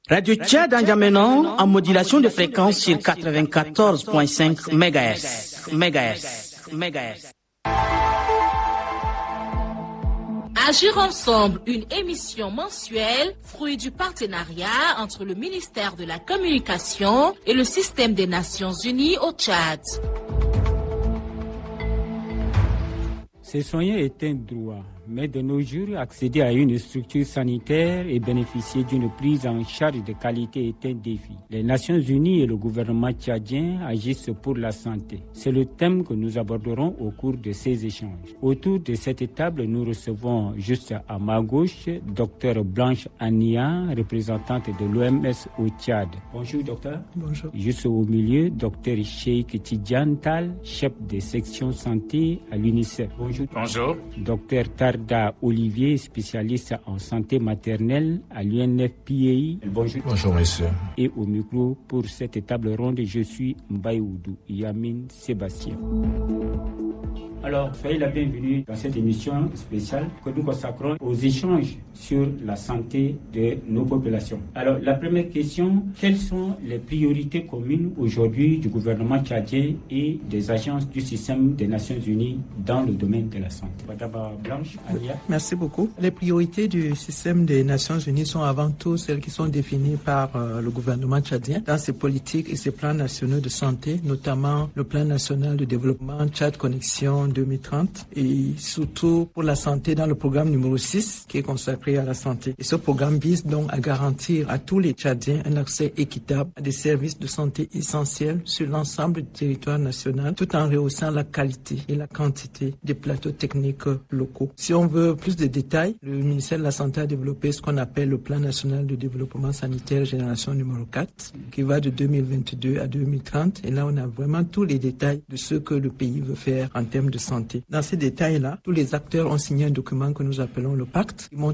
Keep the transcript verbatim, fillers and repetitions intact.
Radio Tchad en N'Djamena en modulation de fréquence sur quatre-vingt-quatorze virgule cinq mégahertz. Mégahertz. Mégahertz. Agir ensemble, une émission mensuelle, fruit du partenariat entre le ministère de la Communication et le système des Nations Unies au Tchad. Se soigner est un droit, mais de nos jours, accéder à une structure sanitaire et bénéficier d'une prise en charge de qualité est un défi. Les Nations Unies et le gouvernement tchadien agissent pour la santé. C'est le thème que nous aborderons au cours de ces échanges. Autour de cette table, nous recevons juste à ma gauche, Dr Blanche Ania, représentante de l'O M S au Tchad. Bonjour, docteur. Bonjour. Juste au milieu, Dr Cheikh Tidjane Tall, chef de section santé à l'UNICEF. Bonjour. Bonjour. Dr Tarda Olivier, spécialiste en santé maternelle à l'U N F P A I. Bonjour. Bonjour, messieurs. Et au micro pour cette table ronde, je suis Mbaïoudou Yamine Sébastien. Alors, soyez la bienvenue dans cette émission spéciale que nous consacrons aux échanges sur la santé de nos populations. Alors, la première question, quelles sont les priorités communes aujourd'hui du gouvernement tchadien et des agences du système des Nations Unies dans le domaine de la santé? Madame Blanche, Alia. Merci beaucoup. Les priorités du système des Nations Unies sont avant tout celles qui sont définies par euh, le gouvernement tchadien dans ses politiques et ses plans nationaux de santé, notamment le plan national de développement Tchad Connexion deux mille trente et surtout pour la santé dans le programme numéro six qui est consacré à la santé. Et ce programme vise donc à garantir à tous les Tchadiens un accès équitable à des services de santé essentiels sur l'ensemble du territoire national tout en rehaussant la qualité et la quantité des plateaux techniques locaux. Si on veut plus de détails, le ministère de la Santé a développé ce qu'on appelle le plan national de développement sanitaire génération numéro quatre qui va de deux mille vingt-deux à deux mille trente et là on a vraiment tous les détails de ce que le pays veut faire en termes de santé. Dans ces détails-là, tous les acteurs ont signé un document que nous appelons le pacte, qui montre